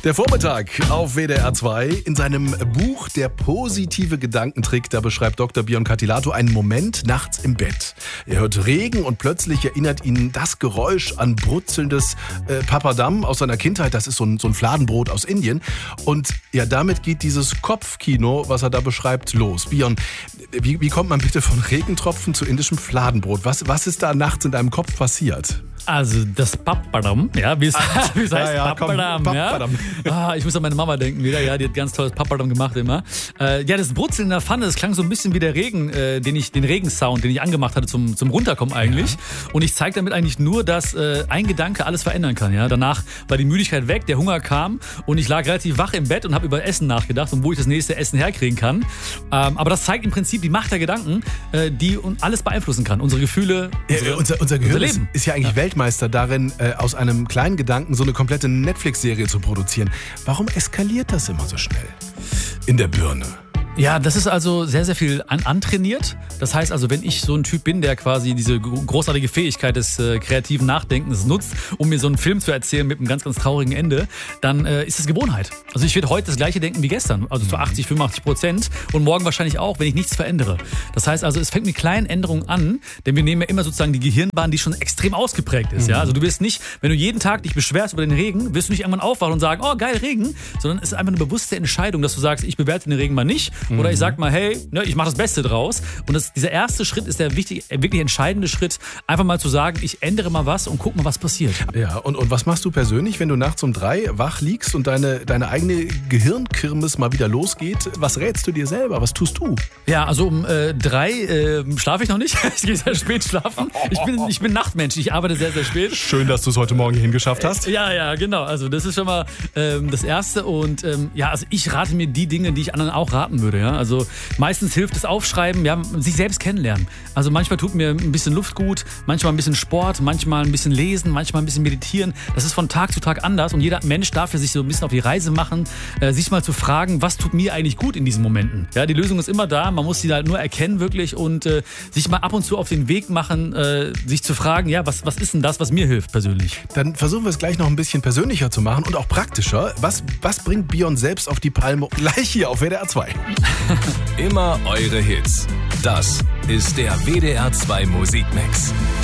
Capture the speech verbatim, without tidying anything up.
Der Vormittag auf W D R zwei. In seinem Buch Der positive Gedankentrick, da beschreibt Doktor Björn Kattilato einen Moment nachts im Bett. Er hört Regen und plötzlich erinnert ihn das Geräusch an brutzelndes äh, Papadam aus seiner Kindheit. Das ist so ein, so ein Fladenbrot aus Indien. Und ja, damit geht dieses Kopfkino, was er da beschreibt, los. Björn, wie, wie kommt man bitte von Regentropfen zu indischem Fladenbrot? Was, was ist da nachts in deinem Kopf passiert? Also das Papadam, ja, wie es, Ah, wie es heißt, ja, ja, Papadam, komm, ja. Papadam. Ah, ich muss an meine Mama denken wieder, ja, die hat ganz tolles Papadam gemacht immer. Äh, ja, das Brutzeln in der Pfanne, das klang so ein bisschen wie der Regen, äh, den ich, den Regensound, den ich angemacht hatte zum, zum Runterkommen eigentlich. Ja. Und ich zeige damit eigentlich nur, dass äh, ein Gedanke alles verändern kann, ja. Danach war die Müdigkeit weg, der Hunger kam und ich lag relativ wach im Bett und habe über Essen nachgedacht und wo ich das nächste Essen herkriegen kann. Ähm, aber das zeigt im Prinzip die Macht der Gedanken, äh, die alles beeinflussen kann. Unsere Gefühle, unsere, ja, unser, unser Gehirn unser ist, Leben. ist ja eigentlich ja. Weltmeister darin, äh, aus einem kleinen Gedanken so eine komplette Netflix-Serie zu produzieren. Warum eskaliert das immer so schnell in der Birne? Ja, das ist also sehr, sehr viel an, antrainiert. Das heißt also, wenn ich so ein Typ bin, der quasi diese großartige Fähigkeit des äh, kreativen Nachdenkens nutzt, um mir so einen Film zu erzählen mit einem ganz, ganz traurigen Ende, dann äh, ist es Gewohnheit. Also ich werde heute das gleiche denken wie gestern, also zu achtzig, fünfundachtzig Prozent und morgen wahrscheinlich auch, wenn ich nichts verändere. Das heißt also, es fängt mit kleinen Änderungen an, denn wir nehmen ja immer sozusagen die Gehirnbahn, die schon extrem ausgeprägt ist. Mhm. Ja? Also du wirst nicht, wenn du jeden Tag dich beschwerst über den Regen, wirst du nicht irgendwann aufwachen und sagen, oh geil, Regen, sondern es ist einfach eine bewusste Entscheidung, dass du sagst, ich bewerte den Regen mal nicht. Oder ich sag mal, hey, ne, ich mache das Beste draus. Und das, dieser erste Schritt ist der wichtig, wirklich entscheidende Schritt, einfach mal zu sagen, ich ändere mal was und guck mal, was passiert. Ja, und, und was machst du persönlich, wenn du nachts um drei wach liegst und deine, deine eigene Gehirnkirmes mal wieder losgeht? Was rätst du dir selber? Was tust du? Ja, also um äh, drei äh, schlafe ich noch nicht. Ich gehe sehr spät schlafen. Ich bin, ich bin Nachtmensch, ich arbeite sehr, sehr spät. Schön, dass du es heute Morgen hierhin geschafft hast. Äh, ja, ja, genau. Also das ist schon mal ähm, das Erste. Und ähm, ja, also ich rate mir die Dinge, die ich anderen auch raten würde. Ja? Also meistens hilft das Aufschreiben, ja, sich selbst kennenlernen. Also manchmal tut mir ein bisschen Luft gut, manchmal ein bisschen Sport, manchmal ein bisschen lesen, manchmal ein bisschen meditieren. Das ist von Tag zu Tag anders und jeder Mensch darf sich so ein bisschen auf die Reise machen, äh, sich mal zu fragen, was tut mir eigentlich gut in diesen Momenten. Ja, die Lösung ist immer da, man muss sie halt nur erkennen wirklich und äh, sich mal ab und zu auf den Weg machen, äh, sich zu fragen, ja, was, was ist denn das, was mir hilft persönlich? Dann versuchen wir es gleich noch ein bisschen persönlicher zu machen und auch praktischer. Was, was bringt Björn selbst auf die Palme? Gleich hier auf W D R zwei. Immer eure Hits. Das ist der W D R zwei Musikmix.